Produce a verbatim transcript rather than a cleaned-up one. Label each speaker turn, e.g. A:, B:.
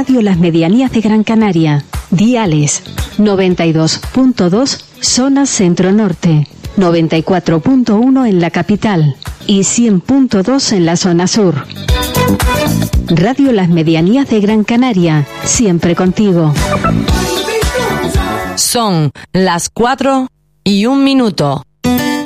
A: Radio Las Medianías de Gran Canaria. Diales noventa y dos punto dos zona centro-norte, noventa y cuatro punto uno en la capital y cien punto dos en la zona sur. Radio Las Medianías de Gran Canaria, siempre contigo.
B: Son las cuatro y un minuto.